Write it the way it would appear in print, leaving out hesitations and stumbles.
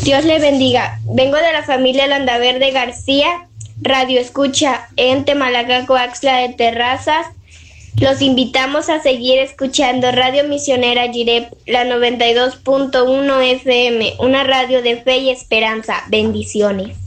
Dios le bendiga. Vengo de la familia Landaverde García, Radio Escucha en Temalacaco, Axtla de Terrazas. Los invitamos a seguir escuchando Radio Misionera Jirep, la 92.1 FM, una radio de fe y esperanza. Bendiciones.